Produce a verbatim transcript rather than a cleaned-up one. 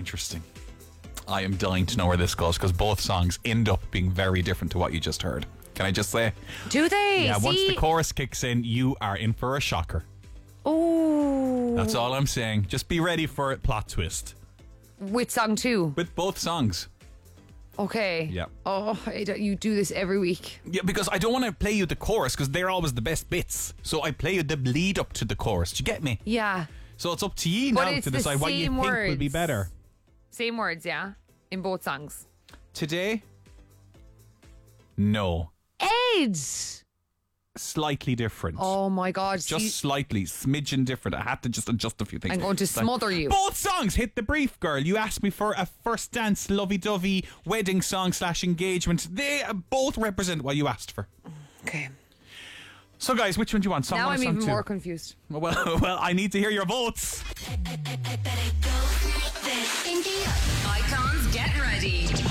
interesting. I am dying to know where this goes because both songs end up being very different to what you just heard. Can I just say? Do they? Yeah, See? once the chorus kicks in, you are in for a shocker. Oh. That's all I'm saying. Just be ready for a plot twist. With song two? With both songs. Okay. Yeah. Oh, I don't- you do this every week. Yeah, because I don't want to play you the chorus because they're always the best bits. So I play you the lead up to the chorus. Do you get me? Yeah. So it's up to you But now it's to the decide what you same think words. will be better. Same words, yeah? In both songs. Today? No. Ed! Slightly different. Oh my God. Just see, slightly, smidgen different. I had to just adjust a few things. I'm going to It's like, smother you. Both songs hit the brief, girl. You asked me for a first dance, lovey-dovey wedding song slash engagement. They uh, both represent what you asked for. Okay. So, guys, which one do you want? Song Now one or I'm song even two? more confused. Well, well, I need to hear your votes. Icons, get ready.